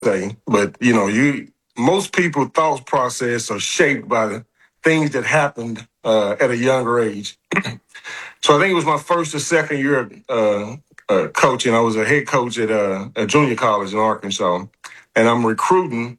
say, but most people thought process are shaped by the things that happened at a younger age. So I think it was my first or second year coaching. I was a head coach at a junior college in Arkansas, and I'm recruiting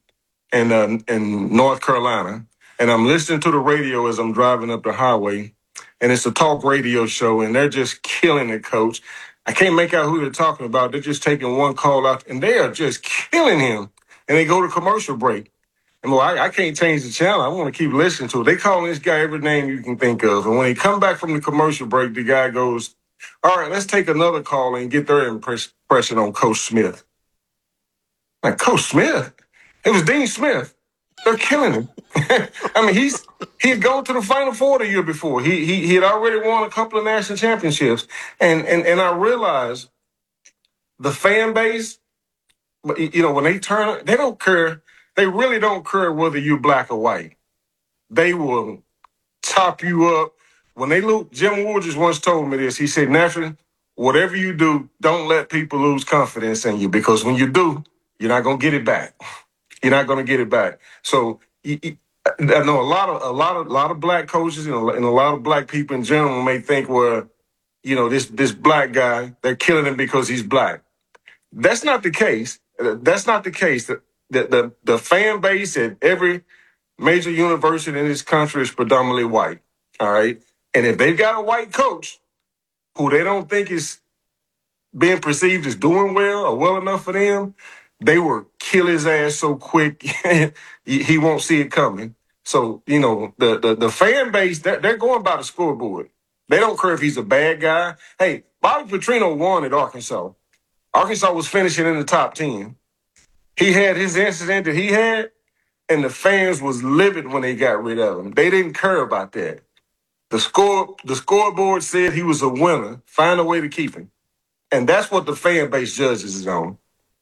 in North Carolina, and I'm listening to the radio as I'm driving up the highway, and it's a talk radio show, and they're just killing it, coach. I can't make out who they're talking about. They're just taking one call out, and they are just killing him. And they go to commercial break. And I can't change the channel. I want to keep listening to it. They calling this guy every name you can think of. And when they come back from the commercial break, the guy goes, all right, let's take another call and get their impression on Coach Smith. Like, Coach Smith? It was Dean Smith. They're killing him. I mean, he had gone to the Final Four the year before. He had already won a couple of national championships. And I realized the fan base, when they turn, they don't care. They really don't care whether you're black or white. They will top you up. When they lose, Jim Ward just once told me this. He said, naturally, whatever you do, don't let people lose confidence in you, because when you do, you're not going to get it back. You're not going to get it back. So I know a lot of black coaches and a lot of black people in general may think, well, this black guy, they're killing him because he's black. That's not the case. That's not the case. The fan base at every major university in this country is predominantly white. All right. And if they've got a white coach who they don't think is being perceived as doing well or well enough for them, they will kill his ass so quick he won't see it coming. So, the fan base, they're going by the scoreboard. They don't care if he's a bad guy. Hey, Bobby Petrino won at Arkansas. Arkansas was finishing in the top 10. He had his incident that he had, and the fans was livid when they got rid of him. They didn't care about that. The scoreboard said he was a winner. Find a way to keep him. And that's what the fan base judges is on.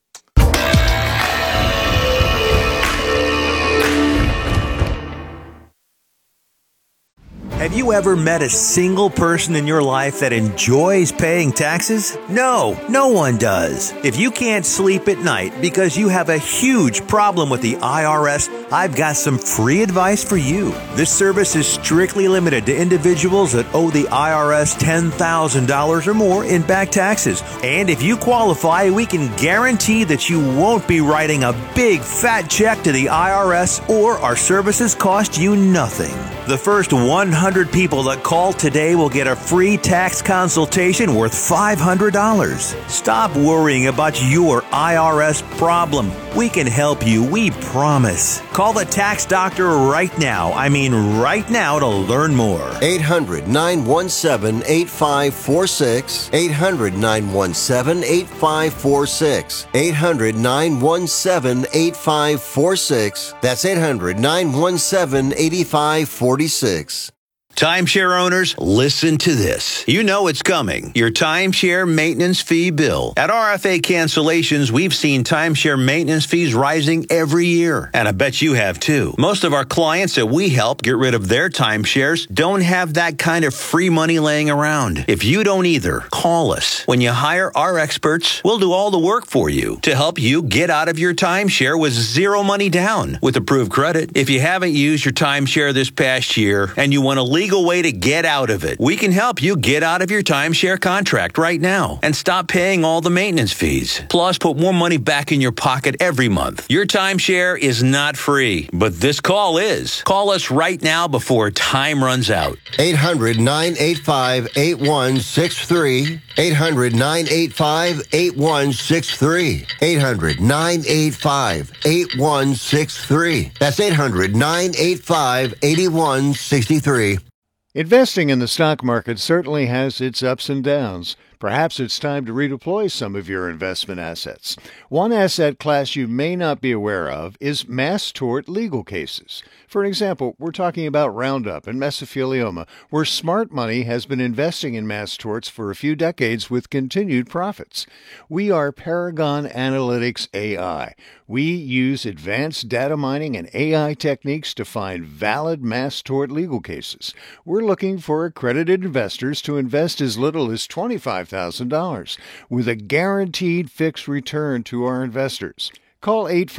Have you ever met a single person in your life that enjoys paying taxes? No, no one does. If you can't sleep at night because you have a huge problem with the IRS, I've got some free advice for you. This service is strictly limited to individuals that owe the IRS $10,000 or more in back taxes. And if you qualify, we can guarantee that you won't be writing a big fat check to the IRS, or our services cost you nothing. The first 100 people that call today will get a free tax consultation worth $500. Stop worrying about your IRS problem. We can help you, we promise. Call the tax doctor right now. I mean right now, to learn more. 800-917-8546. 800-917-8546. 800-917-8546. That's 800-917-8546. Timeshare owners, listen to this. You know it's coming. Your timeshare maintenance fee bill. At RFA Cancellations, we've seen timeshare maintenance fees rising every year. And I bet you have too. Most of our clients that we help get rid of their timeshares don't have that kind of free money laying around. If you don't either, call us. When you hire our experts, we'll do all the work for you to help you get out of your timeshare with zero money down with approved credit. If you haven't used your timeshare this past year and you want to legal way to get out of it, we can help you get out of your timeshare contract right now and stop paying all the maintenance fees. Plus, put more money back in your pocket every month. Your timeshare is not free, but this call is. Call us right now before time runs out. 800-985-8163. 800-985-8163. 800-985-8163. That's 800-985-8163. Investing in the stock market certainly has its ups and downs. Perhaps it's time to redeploy some of your investment assets. One asset class you may not be aware of is mass tort legal cases. For example, we're talking about Roundup and mesothelioma, where smart money has been investing in mass torts for a few decades with continued profits. We are Paragon Analytics AI. We use advanced data mining and AI techniques to find valid mass tort legal cases. We're looking for accredited investors to invest as little as $25,000 with a guaranteed fixed return to our investors. Call 8